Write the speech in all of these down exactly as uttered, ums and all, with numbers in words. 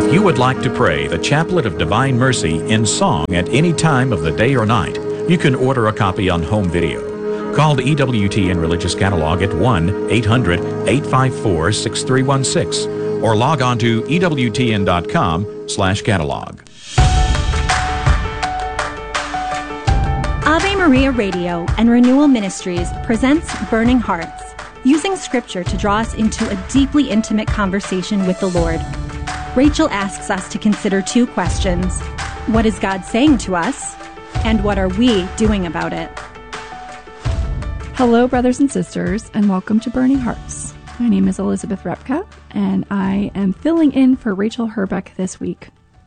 If you would like to pray the Chaplet of Divine Mercy in song at any time of the day or night, you can order a copy on home video. Call the E W T N Religious Catalog at one eight hundred, eight five four, six three one six or log on to E W T N dot com slash catalog. Ave Maria Radio and Renewal Ministries presents Burning Hearts, using Scripture to draw us into a deeply intimate conversation with the Lord. Rachel asks us to consider two questions. What is God saying to us? And what are we doing about it? Hello, brothers and sisters, and welcome to Burning Hearts. My name is Elizabeth Repka, and I am filling in for Rachel Herbeck this week.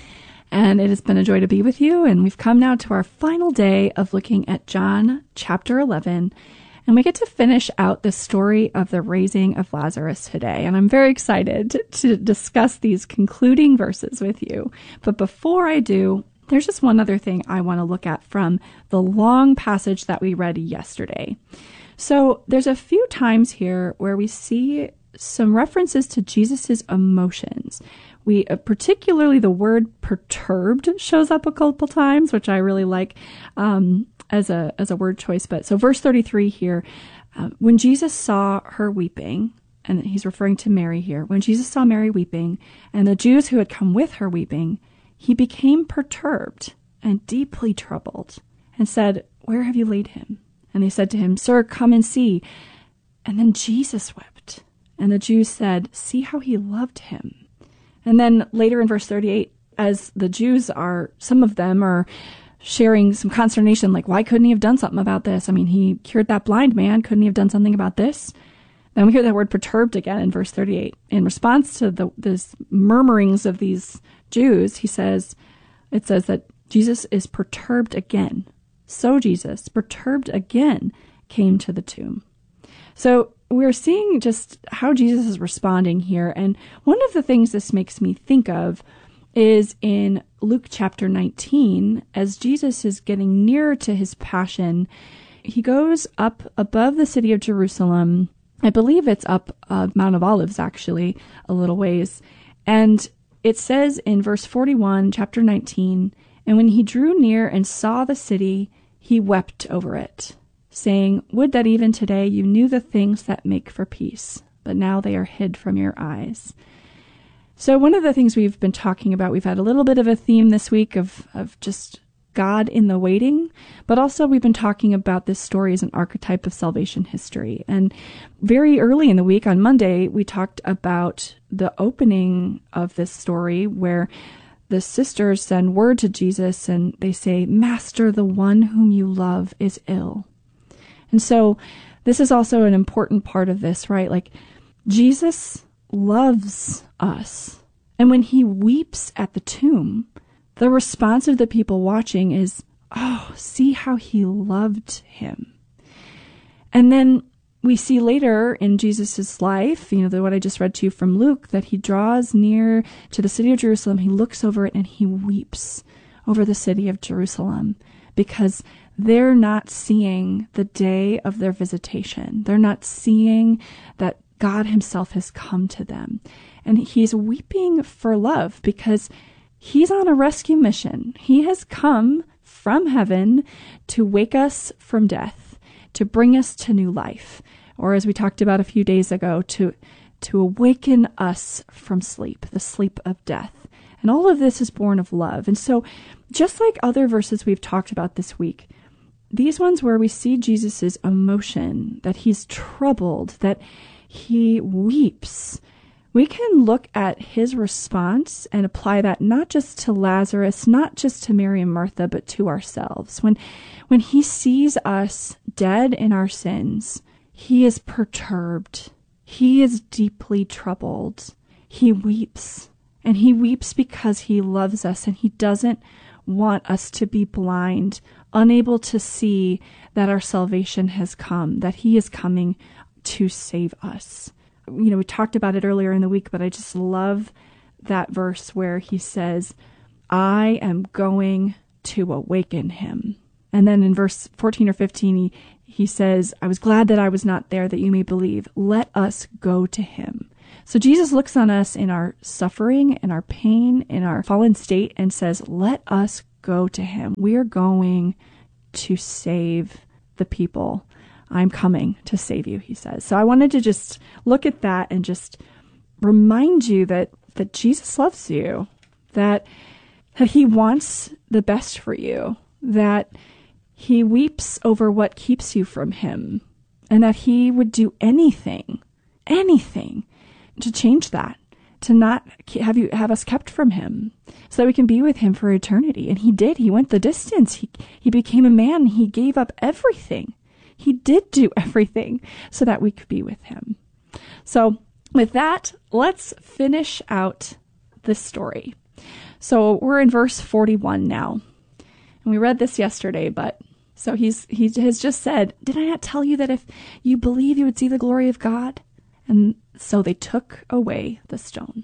And it has been a joy to be with you, and we've come now to our final day of looking at John chapter eleven, and we get to finish out the story of the raising of Lazarus today. And I'm very excited to discuss these concluding verses with you. But before I do, there's just one other thing I want to look at from the long passage that we read yesterday. So there's a few times here where we see some references to Jesus's emotions. We, uh, particularly the word perturbed shows up a couple times, which I really like um, as a as a word choice. But so verse thirty-three here, uh, when Jesus saw her weeping, and he's referring to Mary here, when Jesus saw Mary weeping and the Jews who had come with her weeping, he became perturbed and deeply troubled and said, "Where have you laid him?" And they said to him, "Sir, come and see." And then Jesus wept. And the Jews said, "See how he loved him." And then later in verse thirty-eight, as the Jews are, some of them are sharing some consternation, like, why couldn't he have done something about this? I mean, he cured that blind man. Couldn't he have done something about this? Then we hear that word perturbed again in verse thirty-eight. In response to the this murmurings of these Jews, he says, it says that Jesus is perturbed again. So Jesus, perturbed again, came to the tomb. So we're seeing just how Jesus is responding here. And one of the things this makes me think of is in Luke chapter nineteen, as Jesus is getting nearer to his passion, he goes up above the city of Jerusalem. I believe it's up uh, Mount of Olives, actually, a little ways. And it says in verse forty-one, chapter nineteen, "And when he drew near and saw the city, he wept over it, saying, Would that even today you knew the things that make for peace, but now they are hid from your eyes." So one of the things we've been talking about, we've had a little bit of a theme this week of, of just God in the waiting, but also we've been talking about this story as an archetype of salvation history. And very early in the week, on Monday, we talked about the opening of this story where the sisters send word to Jesus and they say, "Master, the one whom you love is ill." And so this is also an important part of this, right? Like, Jesus loves us. And when he weeps at the tomb, the response of the people watching is, "Oh, see how he loved him." And then we see later in Jesus's life, you know, the, what I just read to you from Luke, that he draws near to the city of Jerusalem. He looks over it and he weeps over the city of Jerusalem because they're not seeing the day of their visitation. They're not seeing that God himself has come to them. And he's weeping for love because he's on a rescue mission. He has come from heaven to wake us from death, to bring us to new life, or as we talked about a few days ago, to to awaken us from sleep, the sleep of death. And all of this is born of love. And so just like other verses we've talked about this week, these ones where we see Jesus's emotion, that he's troubled, that he weeps, we can look at his response and apply that not just to Lazarus, not just to Mary and Martha, but to ourselves. When, when he sees us dead in our sins, he is perturbed. He is deeply troubled. He weeps. And he weeps because he loves us and he doesn't want us to be blind, unable to see that our salvation has come, that he is coming to save us. You know, we talked about it earlier in the week, but I just love that verse where he says, "I am going to awaken him." And then in verse fourteen or fifteen, he, he says, "I was glad that I was not there, that you may believe. Let us go to him." So Jesus looks on us in our suffering, in our pain, in our fallen state, and says, let us go to him. We are going to save the people. I'm coming to save you, he says. So I wanted to just look at that and just remind you that, that Jesus loves you, that, that he wants the best for you, that he weeps over what keeps you from him, and that he would do anything, anything to change that, to not have you have us kept from him so that we can be with him for eternity. And he did. He went the distance. He, he became a man. He gave up everything. He did do everything so that we could be with him. So with that, let's finish out this story. So we're in verse forty-one now. And we read this yesterday, but so he's he has just said, did I not tell you that if you believe you would see the glory of God? And so they took away the stone.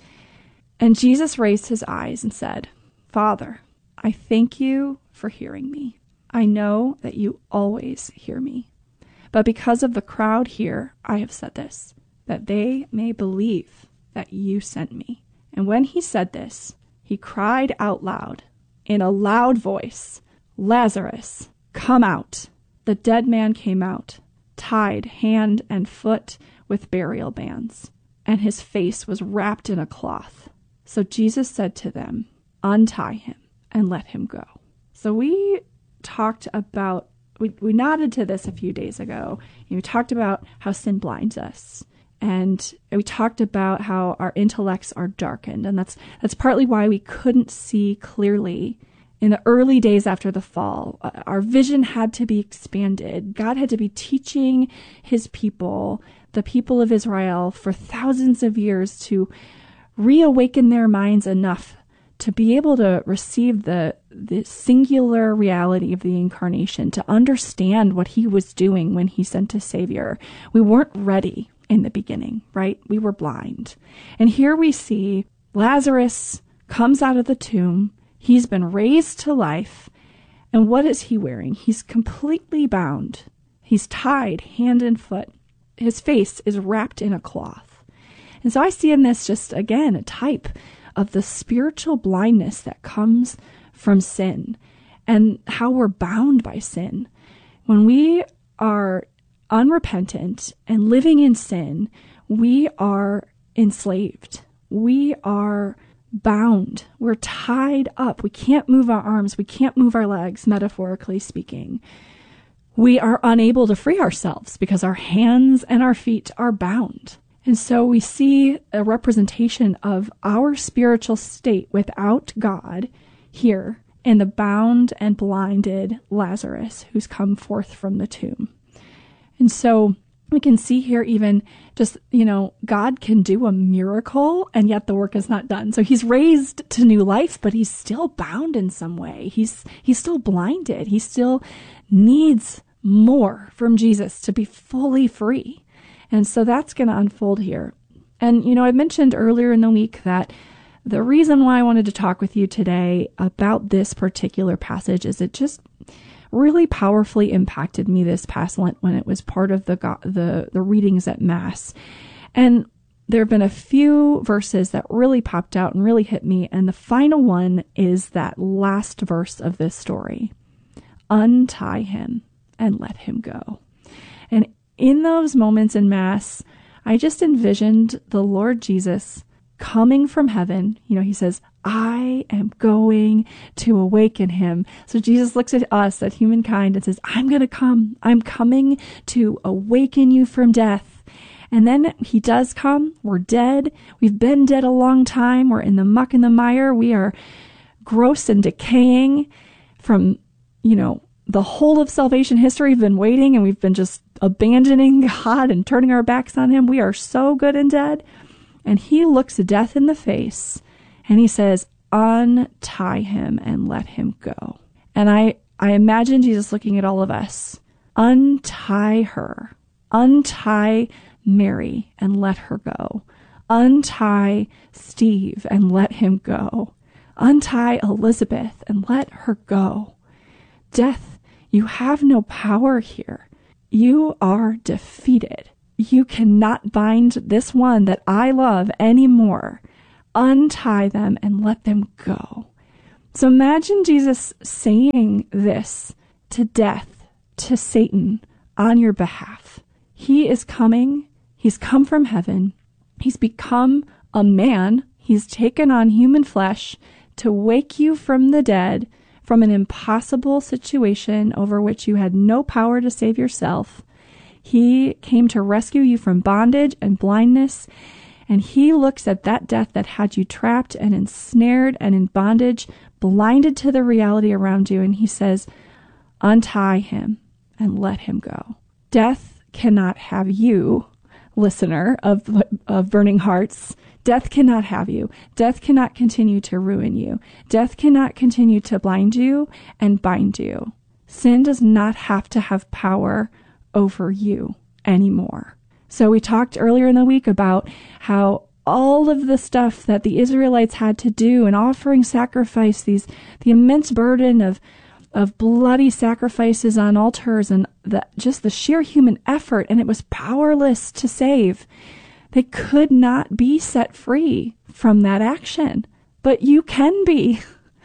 And Jesus raised his eyes and said, Father, I thank you for hearing me. I know that you always hear me. But because of the crowd here, I have said this, that they may believe that you sent me. And when he said this, he cried out loud in a loud voice, Lazarus, come out. The dead man came out, tied hand and foot with burial bands, and his face was wrapped in a cloth. So Jesus said to them, untie him and let him go. So we talked about, we, we nodded to this a few days ago. And we talked about how sin blinds us. And we talked about how our intellects are darkened. And that's that's partly why we couldn't see clearly in the early days after the fall. Our vision had to be expanded. God had to be teaching his people, the people of Israel, for thousands of years to reawaken their minds enough to be able to receive the, the singular reality of the incarnation, to understand what he was doing when he sent a savior. We weren't ready in the beginning, right? We were blind. And here we see Lazarus comes out of the tomb. He's been raised to life. And what is he wearing? He's completely bound. He's tied hand and foot. His face is wrapped in a cloth. And so I see in this just, again, a type of the spiritual blindness that comes from sin and how we're bound by sin. When we are unrepentant and living in sin, we are enslaved. We are bound. We're tied up. We can't move our arms. We can't move our legs, metaphorically speaking. We are unable to free ourselves because our hands and our feet are bound. And so we see a representation of our spiritual state without God here in the bound and blinded Lazarus who's come forth from the tomb. And so we can see here even just, you know, God can do a miracle and yet the work is not done. So he's raised to new life, but he's still bound in some way. He's, he's still blinded. He still needs more from Jesus to be fully free. And so that's going to unfold here. And, you know, I mentioned earlier in the week that the reason why I wanted to talk with you today about this particular passage is it just really powerfully impacted me this past Lent when it was part of the the, the readings at Mass. And there have been a few verses that really popped out and really hit me. And the final one is that last verse of this story. Untie him and let him go. And in those moments in Mass, I just envisioned the Lord Jesus coming from heaven. You know, he says, I am going to awaken him. So Jesus looks at us, at humankind, and says, I'm going to come. I'm coming to awaken you from death. And then he does come. We're dead. We've been dead a long time. We're in the muck and the mire. We are gross and decaying from, you know, the whole of salvation history. We've been waiting and we've been just abandoning God and turning our backs on him. We are so good and dead. And he looks death in the face and he says, untie him and let him go. And I, I imagine Jesus looking at all of us, untie her, untie Mary and let her go. Untie Steve and let him go. Untie Elizabeth and let her go. Death, you have no power here. You are defeated. you cannot bind this one that I love anymore. Untie them and let them go. So imagine Jesus saying this to death, to Satan, on your behalf. He is coming. He's come from heaven. He's become a man. He's taken on human flesh to wake you from the dead, from an impossible situation over which you had no power to save yourself. He came to rescue you from bondage and blindness, and he looks at that death that had you trapped and ensnared and in bondage, blinded to the reality around you, and he says, untie him and let him go. Death cannot have you, listener of, of Burning Hearts. Death cannot have you. Death cannot continue to ruin you. Death cannot continue to blind you and bind you. Sin does not have to have power over you anymore. So we talked earlier in the week about how all of the stuff that the Israelites had to do in offering sacrifice, these the immense burden of of bloody sacrifices on altars and the, just the sheer human effort, and it was powerless to save. They could not be set free from that action. But you can be.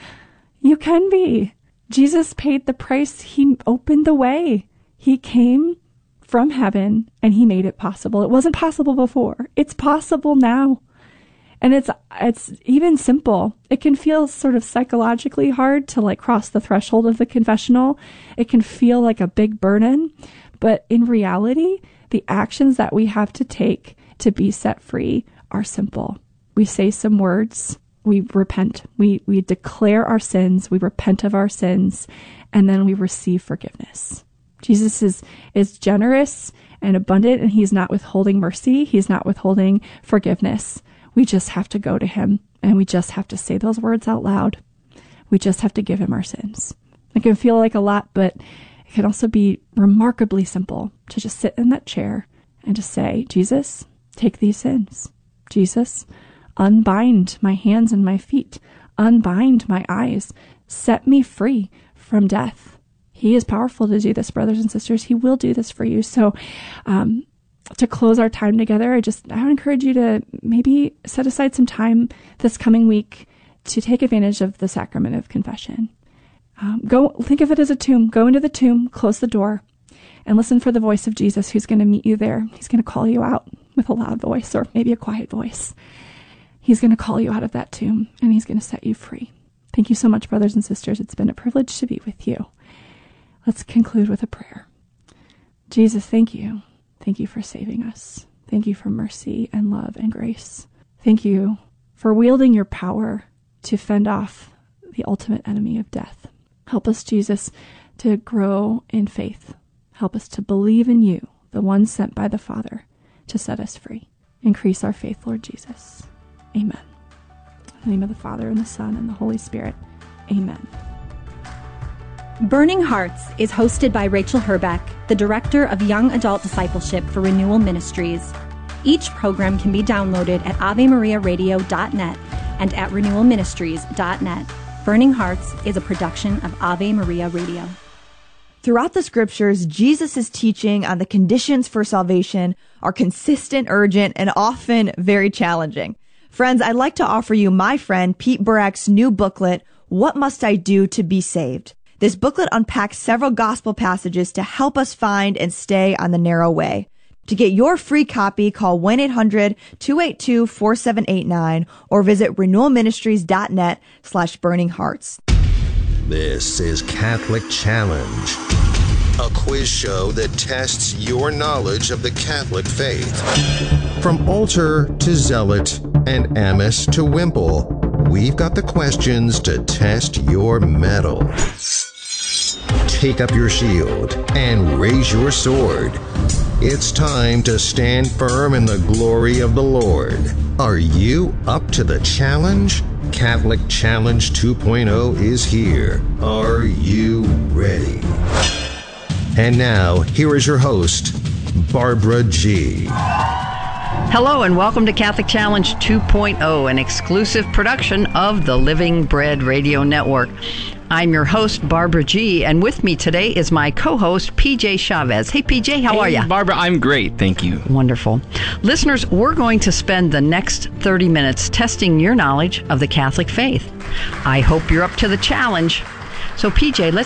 You can be. Jesus paid the price. He opened the way. He came from heaven and he made it possible. It wasn't possible before. It's possible now. And it's it's even simple. It can feel sort of psychologically hard to like cross the threshold of the confessional. It can feel like a big burden. But in reality, the actions that we have to take to be set free are simple. We say some words, we repent, we, we declare our sins, we repent of our sins, and then we receive forgiveness. Jesus is, is generous and abundant, and he's not withholding mercy. He's not withholding forgiveness. We just have to go to him, and we just have to say those words out loud. We just have to give him our sins. It can feel like a lot, but it can also be remarkably simple to just sit in that chair and just say, Jesus, take these sins. Jesus, unbind my hands and my feet. Unbind my eyes. Set me free from death. He is powerful to do this, brothers and sisters. He will do this for you. So um, to close our time together, I just I would encourage you to maybe set aside some time this coming week to take advantage of the sacrament of confession. Um, go think of it as a tomb. Go into the tomb, close the door, and listen for the voice of Jesus who's going to meet you there. He's going to call you out with a loud voice or maybe a quiet voice. He's going to call you out of that tomb, and he's going to set you free. Thank you so much, brothers and sisters. It's been a privilege to be with you. Let's conclude with a prayer. Jesus, thank you. Thank you for saving us. Thank you for mercy and love and grace. Thank you for wielding your power to fend off the ultimate enemy of death. Help us, Jesus, to grow in faith. Help us to believe in you, the one sent by the Father, to set us free. Increase our faith, Lord Jesus. Amen. In the name of the Father, and the Son, and the Holy Spirit. Amen. Burning Hearts is hosted by Rachel Herbeck, the Director of Young Adult Discipleship for Renewal Ministries. Each program can be downloaded at ave maria radio dot net and at renewal ministries dot net. Burning Hearts is a production of Ave Maria Radio. Throughout the scriptures, Jesus' teaching on the conditions for salvation are consistent, urgent, and often very challenging. Friends, I'd like to offer you my friend Pete Burak's new booklet, What Must I Do to Be Saved? This booklet unpacks several gospel passages to help us find and stay on the narrow way. To get your free copy, call one eight hundred two eight two four seven eight nine or visit renewal ministries dot net slash burning hearts. This is Catholic Challenge, a quiz show that tests your knowledge of the Catholic faith. From altar to zealot and amice to wimple, we've got the questions to test your mettle. Take up your shield and raise your sword. It's time to stand firm in the glory of the Lord. Are you up to the challenge? Catholic Challenge two point oh is here. Are you ready? And now, here is your host, Barbara G. Hello and welcome to Catholic Challenge two point oh, an exclusive production of the Living Bread Radio Network. I'm your host, Barbara G., and with me today is my co-host, P J Chavez. Hey, P J, how hey, are you? Barbara, I'm great, thank you. Wonderful. Listeners, we're going to spend the next thirty minutes testing your knowledge of the Catholic faith. I hope you're up to the challenge. So, P J, let's